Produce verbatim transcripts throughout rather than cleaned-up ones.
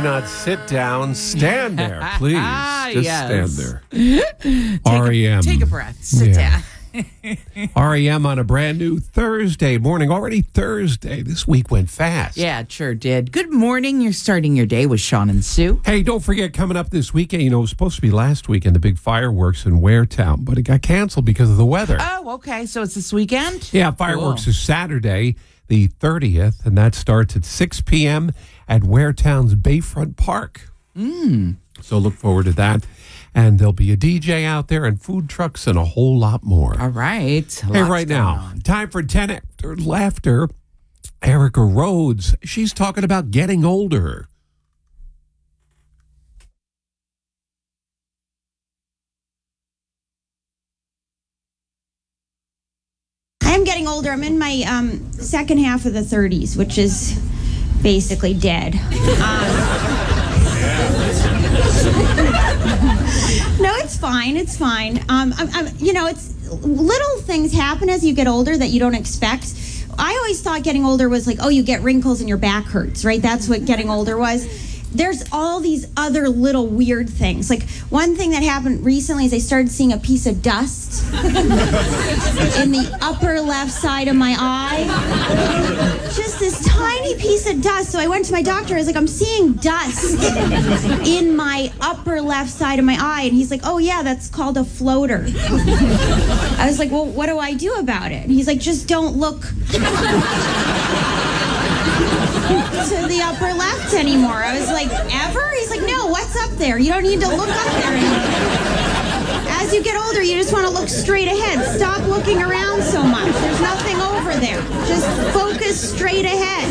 not sit down. Stand there, please. Just Yes. stand there. Take R E M. A, take a breath. Sit Yeah. down. R E M on a brand new Thursday morning. Already Thursday. This week went fast. Yeah, it sure did. Good morning. You're starting your day with Sean and Sue. Hey, don't forget, coming up this weekend, you know, it was supposed to be last weekend, the big fireworks in Waretown, but it got canceled because of the weather. Oh, okay. So it's this weekend? Yeah, fireworks Cool. is Saturday, the thirtieth, and that starts at six p.m. at Waretown's Bayfront Park. Mm. So look forward to that. And there'll be a D J out there and food trucks and a whole lot more. All right. Hey, Lots right going now, on. time for ten after laughter. Erica Rhodes, she's talking about getting older. I'm getting older. I'm in my um, second half of the thirties, which is basically dead. Um, no, it's fine. It's fine. Um, I'm, I'm, you know, it's little things happen as you get older that you don't expect. I always thought getting older was like, oh, you get wrinkles and your back hurts, right? That's what getting older was. There's all these other little weird things. Like one thing that happened recently is I started seeing a piece of dust in the upper left side of my eye. Just this tiny piece of dust. So I went to my doctor. I was like, I'm seeing dust in my upper left side of my eye. And he's like, oh yeah, that's called a floater. I was like, well, what do I do about it? And he's like, just don't look to the upper left anymore. I was like, ever? He's like, no, what's up there? You don't need to look up there anymore. As you get older, you just want to look straight ahead. Stop looking around so much. There's nothing over there. Just focus straight ahead.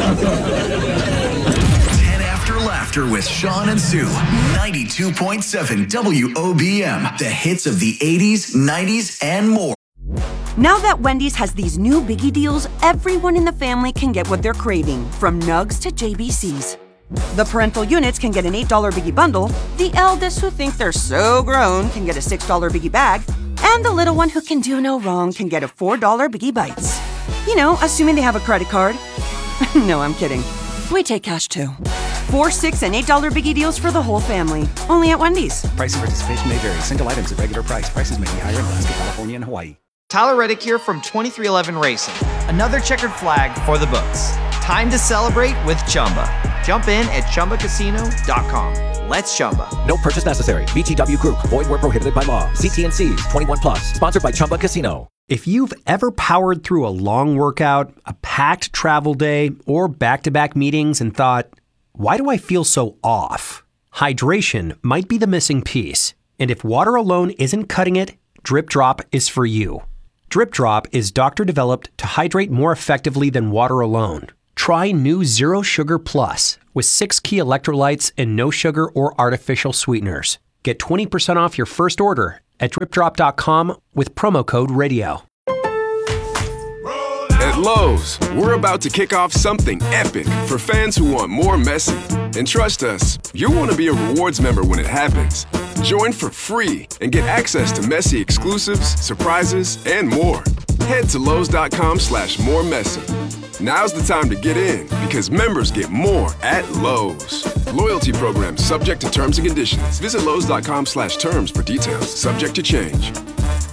ten After Laughter with Sean and Sue. ninety-two point seven W O B M. The hits of the eighties, nineties, and more. Now that Wendy's has these new biggie deals, everyone in the family can get what they're craving, from nugs to J B Cs. The parental units can get an eight dollar biggie bundle, the eldest who think they're so grown can get a six dollar biggie bag, and the little one who can do no wrong can get a four dollar biggie bites. You know, assuming they have a credit card. No, I'm kidding. We take cash too. Four, six, and eight dollar biggie deals for the whole family. Only at Wendy's. Price and participation may vary. Single items at regular price. Prices may be higher in Alaska, California, and Hawaii. Tyler Reddick here from twenty-three eleven Racing. Another checkered flag for the books. Time to celebrate with Chumba. Jump in at Chumba Casino dot com. Let's Chumba. No purchase necessary. V G W Group. Void where prohibited by law. See T and C's. twenty-one plus. Sponsored by Chumba Casino. If you've ever powered through a long workout, a packed travel day, or back-to-back meetings and thought, why do I feel so off? Hydration might be the missing piece. And if water alone isn't cutting it, Drip Drop is for you. Drip Drop is doctor-developed to hydrate more effectively than water alone. Try new Zero Sugar Plus with six key electrolytes and no sugar or artificial sweeteners. Get twenty percent off your first order at drip drop dot com with promo code radio. At Lowe's, we're about to kick off something epic for fans who want more Messi. And trust us, you'll want to be a rewards member when it happens. Join for free and get access to Messi exclusives, surprises, and more. Head to Lowe's.com slash more Messi. Now's the time to get in because members get more at Lowe's. Loyalty program subject to terms and conditions. Visit Lowe's.com slash terms for details. Subject to change.